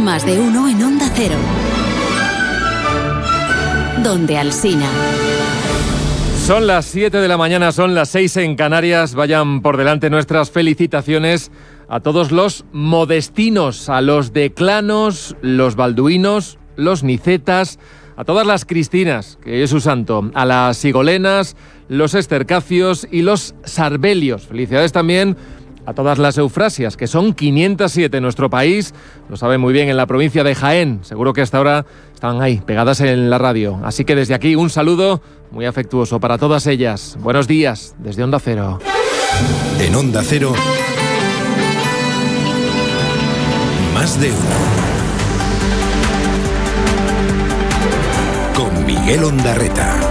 Más de uno en Onda Cero. Donde Alsina. Son las 7 de la mañana, son las 6 en Canarias. Vayan por delante nuestras felicitaciones a todos los modestinos, a los declanos, los balduinos, los nicetas, a todas las Cristinas, que es su santo, a las sigolenas, los estercacios y los sarbelios. Felicidades también a todas las eufrasias, que son 507 en nuestro país. Lo saben muy bien en la provincia de Jaén. Seguro que hasta ahora están ahí, pegadas en la radio. Así que desde aquí un saludo muy afectuoso para todas ellas. Buenos días desde Onda Cero. En Onda Cero, Más de uno. Con Miguel Ondarreta.